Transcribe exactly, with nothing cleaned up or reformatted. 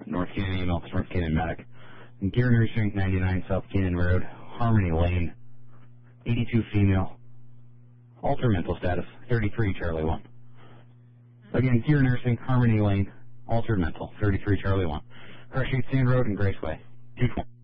North Canyon, email North Canyon Medic. Gear Nursing, ninety-nine South Canyon Road, Harmony Lane, eighty-two female, altered mental status, thirty-three Charlie one. Again, Gear Nursing, Harmony Lane, altered mental, thirty-three Charlie one. Crush eight Sand Road and Graceway, two twenty.